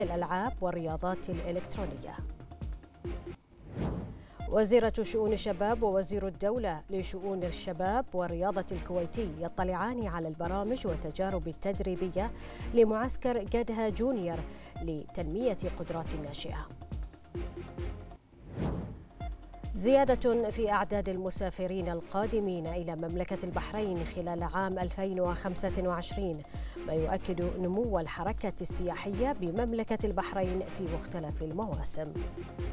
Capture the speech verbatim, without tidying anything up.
الألعاب والرياضات الإلكترونية. وزيرة شؤون الشباب ووزير الدولة لشؤون الشباب والرياضة الكويتي يطلعان على البرامج والتجارب التدريبية لمعسكر قدها جونيور لتنمية قدرات الناشئة. زيادة في أعداد المسافرين القادمين إلى مملكة البحرين خلال عام ألفين وخمسة وعشرين، ما يؤكد نمو الحركة السياحية بمملكة البحرين في مختلف المواسم.